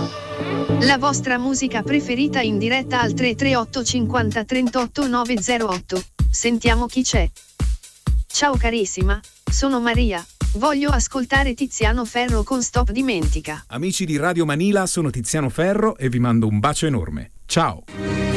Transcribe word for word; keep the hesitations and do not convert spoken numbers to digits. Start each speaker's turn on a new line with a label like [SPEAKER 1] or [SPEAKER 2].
[SPEAKER 1] La vostra musica preferita in diretta al tre tre otto cinquanta trentotto nove zero otto. Sentiamo chi c'è. Ciao carissima, sono Maria. Voglio ascoltare Tiziano Ferro con Stop Dimentica.
[SPEAKER 2] Amici di Radio Manila, sono Tiziano Ferro e vi mando un bacio enorme. Ciao!